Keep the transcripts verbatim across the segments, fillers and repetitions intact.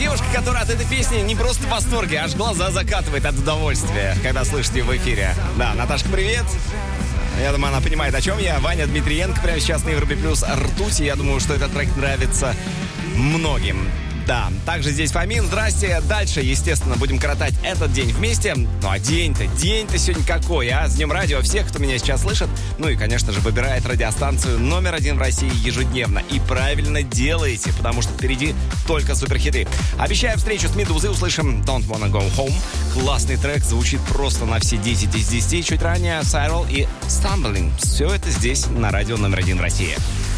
девушка, которая от этой песни не просто в восторге, аж глаза закатывает от удовольствия, когда слышит ее в эфире. Да, Наташка, привет. Я думаю, она понимает, о чем я. Ваня Дмитриенко прямо сейчас на Европе Плюс «Ртуть». Я думаю, что этот трек нравится многим. Да, также здесь Фомин, здрасте. Дальше, естественно, будем коротать этот день вместе. Ну а день-то, день-то сегодня какой, а? С Днем радио всех, кто меня сейчас слышит. Ну и, конечно же, выбирает радиостанцию номер один в России ежедневно. И правильно делаете, потому что впереди только суперхиты. Обещаю встречу с Медузой, услышим Don't Wanna Go Home. Классный трек, звучит просто на все десять из десяти. Чуть ранее Сайрол и Stumbling. Все это здесь на радио номер один в России.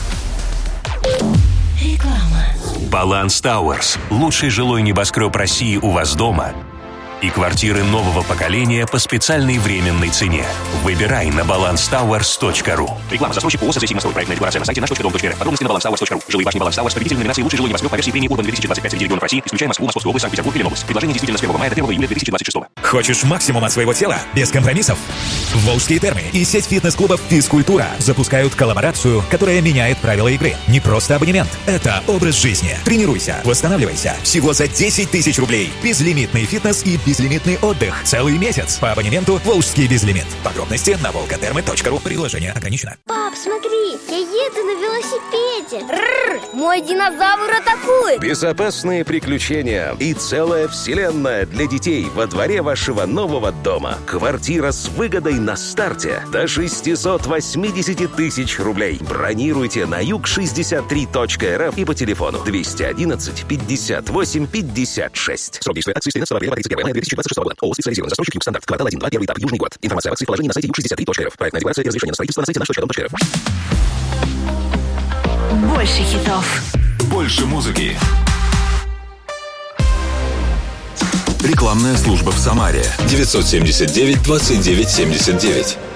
Реклама. Баланс Тауэрс. Лучший жилой небоскреб России у вас дома. И квартиры нового поколения по специальной временной цене. Выбирай на баланс тауэрс точка ру. Реклама. Застройщик ООО «Сосед Симмострой». Проектная декларация на сайте наш точка дом точка эр. Подробности на баланс тауэрс точка ру. Жилые башни Баланс Тауэрс. Победитель номинации «Лучший жилой небоскреб» по версии премии Урбан две тысячи двадцать пять среди регионов России. Исключая Москву, Московскую область, Санкт-Петербург и Ленобласть. Предложение действительно с первого мая до первого июля две тысячи двадцать шестого. Хочешь максимум от своего тела? Без компромиссов? Волжские термы и сеть фитнес-клубов «Физкультура» запускают коллаборацию, которая меняет правила игры. Не просто абонемент. Это образ жизни. Тренируйся, восстанавливайся. Всего за десять тысяч рублей. Безлимитный фитнес и безлимитный отдых. Целый месяц. По абонементу «Волжский безлимит». Подробности на волготермы точка ру. Предложение ограничено. Пап, смотри, я еду на велосипеде. Рррр, мой динозавр атакует. Безопасные приключения и целая вселенная для детей во дворе вашего нового дома. Квартира с выгодой на старте до шестьсот восемьдесят тысяч рублей. Бронируйте на юг шестьдесят три точка эр эф и по телефону двести одиннадцать пятьдесят восемь пятьдесят шесть. Срок действия акции с тринадцатого апреля по тридцать первого мая две тысячи двадцать шестого года. ООО «Специализированный застройщик Юг Стандарт». Квартал один, два, первый этап, Южный город. Информация об акции в положении на сайте юг шестьдесят три точка эр эф. Проектная декларация и разрешение на строительство на сайте наш точка дом точка эр эф. Больше хитов. Больше музыки. Рекламная служба в Самаре. девятьсот семьдесят девять двадцать девять семьдесят девять.